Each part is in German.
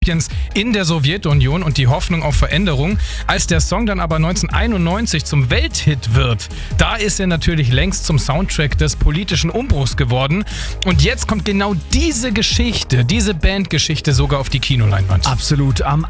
Scorpions in der Sowjetunion und die Hoffnung auf Veränderung. Als der Song dann aber 1991 zum Welthit wird, da ist er natürlich längst zum Soundtrack des politischen Umbruchs geworden. Und jetzt kommt genau diese Geschichte, diese Bandgeschichte sogar auf die Kinoleinwand. Absolut. Am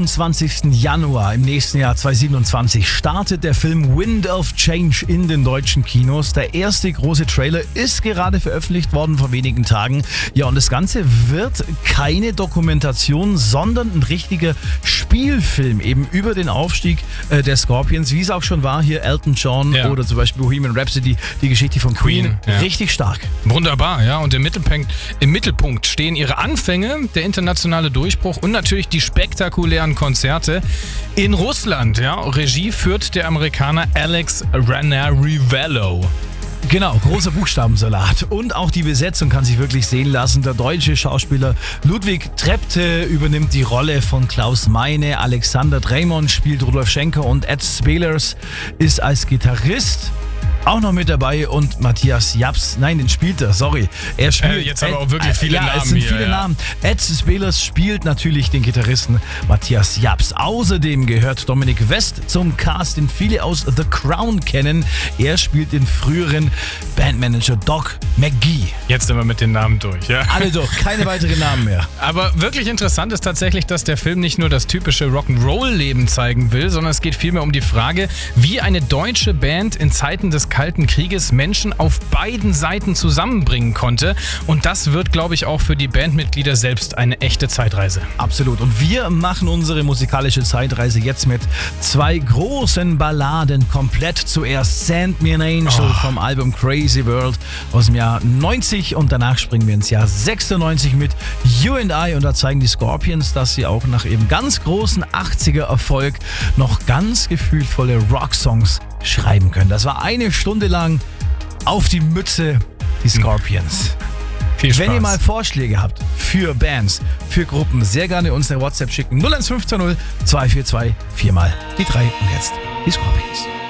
28. Januar im nächsten Jahr 2027 startet der Film Wind of Change in den deutschen Kinos. Der erste große Trailer ist gerade veröffentlicht worden vor wenigen Tagen. Ja, und das Ganze wird keine Dokumentation, sondern ein richtiger Spielfilm eben über den Aufstieg der Scorpions, wie es auch schon war hier Elton John oder zum Beispiel Bohemian Rhapsody, die Geschichte von Queen. Richtig stark. Wunderbar, ja. Und im Mittelpunkt stehen ihre Anfänge, der internationale Durchbruch und natürlich die spektakulären Konzerte in Russland. Ja. Regie führt der Amerikaner Alex Ranarivello. Genau, großer Buchstabensalat. Und auch die Besetzung kann sich wirklich sehen lassen. Der deutsche Schauspieler Ludwig Trepte übernimmt die Rolle von Klaus Meine. Alexander Dreymon spielt Rudolf Schenker und Ed Spelers ist als Gitarrist auch noch mit dabei und Matthias Japs, nein, den spielt er, sorry. Er spielt. Jetzt aber auch wirklich viele Namen es sind hier. Viele Namen. Ed Spelers spielt natürlich den Gitarristen Matthias Japs. Außerdem gehört Dominik West zum Cast, den viele aus The Crown kennen. Er spielt den früheren Bandmanager Doc McGee. Jetzt sind wir mit den Namen durch, ja? Alle durch, keine weiteren Namen mehr. Aber wirklich interessant ist tatsächlich, dass der Film nicht nur das typische Rock'n'Roll-Leben zeigen will, sondern es geht vielmehr um die Frage, wie eine deutsche Band in Zeiten des Kalten Krieges Menschen auf beiden Seiten zusammenbringen konnte. Und das wird, glaube ich, auch für die Bandmitglieder selbst eine echte Zeitreise. Absolut. Und wir machen unsere musikalische Zeitreise jetzt mit zwei großen Balladen komplett. Zuerst Send Me an Angel vom Album Crazy World aus dem Jahr 90 und danach springen wir ins Jahr 96 mit You and I und da zeigen die Scorpions, dass sie auch nach ihrem ganz großen 80er Erfolg noch ganz gefühlvolle Rocksongs schreiben können. Das war eine Stunde lang auf die Mütze, die Scorpions. Viel Spaß. Wenn ihr mal Vorschläge habt für Bands, für Gruppen, sehr gerne uns eine WhatsApp schicken. 01540 242 4 mal die 3 und jetzt die Scorpions.